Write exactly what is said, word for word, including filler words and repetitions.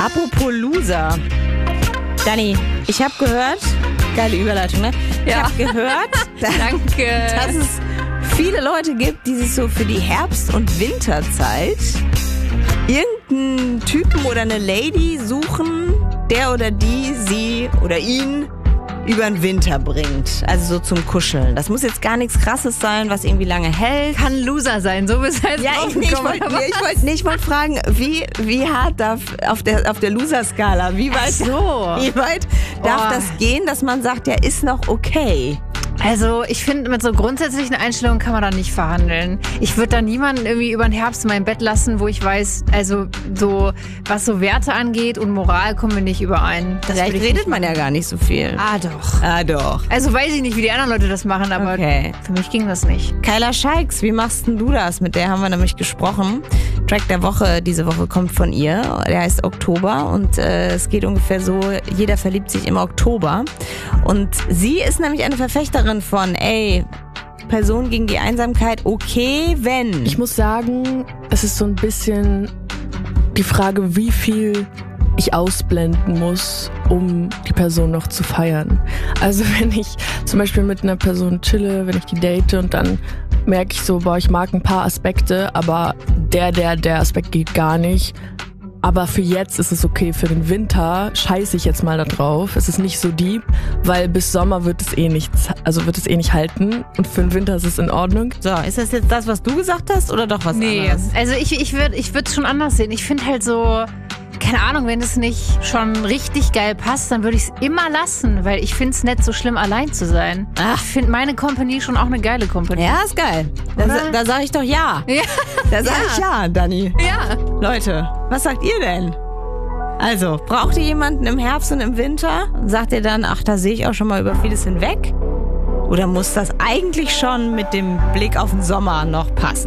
Apropos Loser. Dani, ich habe gehört, geile Überleitung, ne? Ich Ja. habe gehört, Danke. dass es viele Leute gibt, die sich so für die Herbst- und Winterzeit irgendeinen Typen oder eine Lady suchen, der oder die sie oder ihn über den Winter bringt. Also so zum Kuscheln. Das muss jetzt gar nichts Krasses sein, was irgendwie lange hält. Kann Loser sein, so bist du jetzt Ja, ich, nee, ich draufgekommen, wollte oder nee, ich wollt, nee, ich wollt fragen, wie, wie hart darf auf der, auf der Loser-Skala, wie weit, Ach so. wie weit darf Oh. das gehen, dass man sagt, ja, ist noch okay? Also ich finde, mit so grundsätzlichen Einstellungen kann man da nicht verhandeln. Ich würde da niemanden irgendwie über den Herbst in mein Bett lassen, wo ich weiß, also so, was so Werte angeht und Moral kommen wir nicht überein. Das Vielleicht würde ich redet nicht man ja machen. gar nicht so viel. Ah, doch. Ah, doch. Also weiß ich nicht, wie die anderen Leute das machen, aber Okay. für mich ging das nicht. Kyla Scheiks, wie machst denn du das? Mit der haben wir nämlich gesprochen. Track der Woche, diese Woche kommt von ihr. Der heißt Oktober und äh, es geht ungefähr so, jeder verliebt sich im Oktober. Und sie ist nämlich eine Verfechterin von, ey, Person gegen die Einsamkeit, okay, wenn. Ich muss sagen, es ist so ein bisschen die Frage, wie viel ich ausblenden muss, um die Person noch zu feiern. Also wenn ich zum Beispiel mit einer Person chille, wenn ich die date und dann merke ich so, boah, ich mag ein paar Aspekte, aber der, der, der Aspekt geht gar nicht. Aber für jetzt ist es okay, für den Winter scheiße ich jetzt mal da drauf. Es ist nicht so deep, weil bis Sommer wird es eh nicht, also wird es eh nicht halten. Und für den Winter ist es in Ordnung. So, ist das jetzt das, was du gesagt hast oder doch was Nee, anderes? also ich, ich würde ich es schon anders sehen. Ich finde halt so, keine Ahnung, wenn es nicht schon richtig geil passt, dann würde ich es immer lassen, weil ich finde es nicht so schlimm, allein zu sein. Ach. Ich finde meine Company schon auch eine geile Company. Ja, ist geil. Da, Oder? da sage ich doch ja. Ja. Da sage Ja. ich ja, Dani. Ja. Leute, was sagt ihr denn? Also, braucht ihr jemanden im Herbst und im Winter? Sagt ihr dann, ach, da sehe ich auch schon mal über vieles hinweg? Oder muss das eigentlich schon mit dem Blick auf den Sommer noch passen?